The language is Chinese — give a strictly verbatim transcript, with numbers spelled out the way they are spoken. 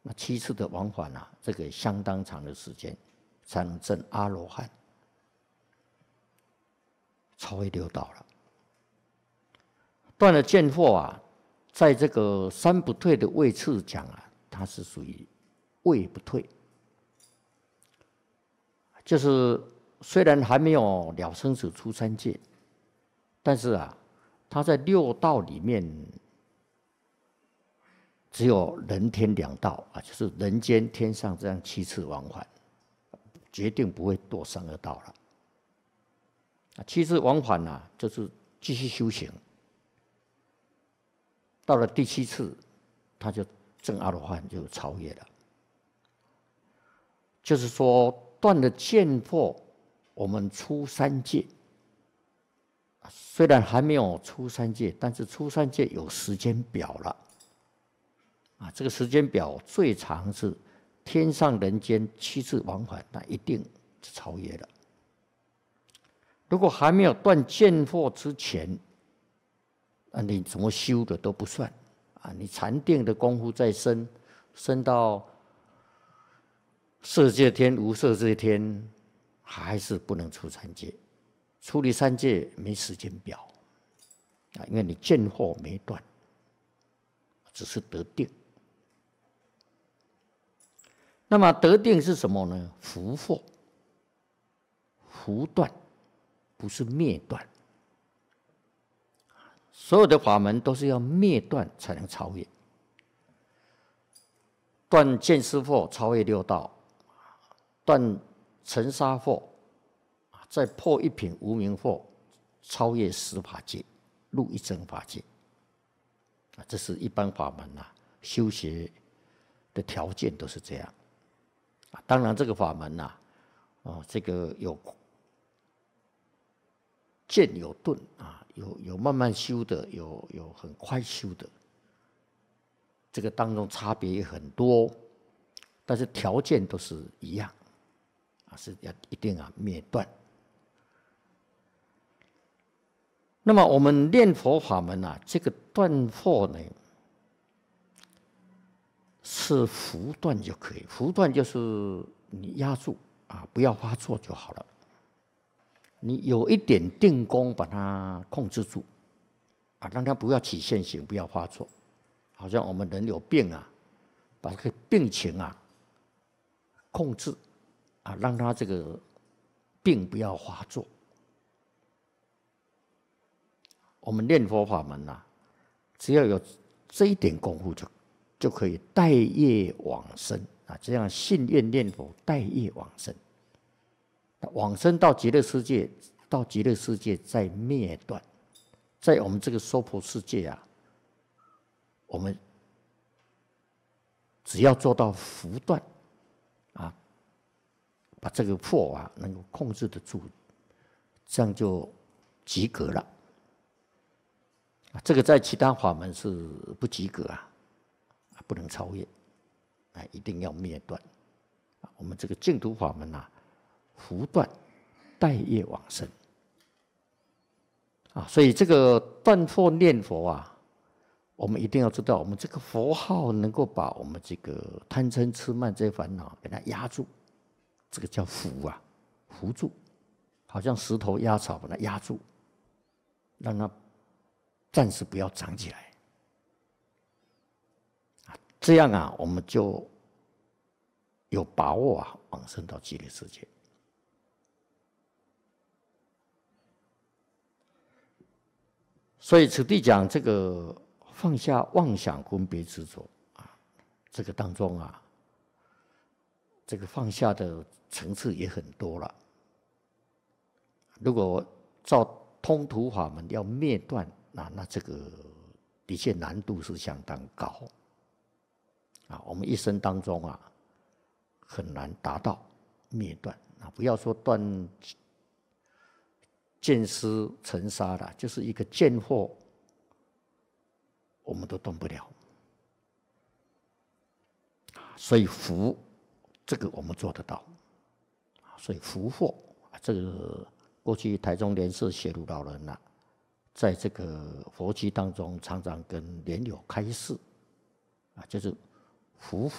七次的往返啊，这个相当长的时间才能证阿罗汉，超越六道了。断了见惑啊，在这个三不退的位次讲啊，它是属于位不退，就是虽然还没有了生死出三界，但是啊，他在六道里面只有人天两道啊，就是人间、天上这样七次往返，决定不会堕三恶道了。七次往返啊，就是继续修行，到了第七次，他就证阿罗汉，就超越了。就是说，断了见惑，我们出三界。虽然还没有出三界，但是出三界有时间表了。啊，这个时间表最长是天上人间七次往返，那一定是超越了。如果还没有断见惑之前，啊，你怎么修的都不算啊！你禅定的功夫再深，深到色界天、无色界天，还是不能出三界。出离三界没时间表啊，因为你见惑没断，只是得定。那么得定是什么呢？伏惑，伏断，不是灭断。所有的法门都是要灭断才能超越。断见思惑，超越六道；断尘沙惑，再破一品无明惑，超越十法界，入一真法界。这是一般法门啊，修学的条件都是这样。当然，这个法门呐，哦，这个有渐有顿啊，有有慢慢修的，有有很快修的，这个当中差别也很多，但是条件都是一样，啊，是要一定啊灭断。那么我们念佛法门啊，这个断惑呢，是伏断就可以。伏断就是你压住啊，不要发作就好了。你有一点定功，把它控制住啊，让它不要起现行，不要发作。好像我们人有病啊，把这个病情啊控制啊，让它这个病不要发作。我们念佛法门啊，只要有这一点功夫就，就就可以带业往生啊。这样信愿念佛，带业往生，往生到极乐世界，到极乐世界再灭断。在我们这个娑婆世界啊，我们只要做到伏断啊，把这个惑啊能够控制得住，这样就及格了。这个在其他法门是不及格啊，不能超越，啊，一定要灭断。我们这个净土法门啊，伏断带业往生啊，所以这个断惑念佛啊，我们一定要知道，我们这个佛号能够把我们这个贪嗔痴慢这些烦恼给它压住，这个叫伏啊，伏住，好像石头压草把它压住，让它暂时不要长起来，这样啊，我们就有把握啊，往生到极乐世界。所以此地讲这个放下妄想分别执着啊，这个当中啊，这个放下的层次也很多了。如果照通途法门要灭断，那那这个的确难度是相当高啊！我们一生当中啊，很难达到灭断啊！不要说断见思尘沙了，就是一个见惑，我们都断不了。所以伏这个我们做得到，所以伏惑这个过去台中莲社写入老人啊，在这个佛经当中常常跟莲友开示啊，就是伏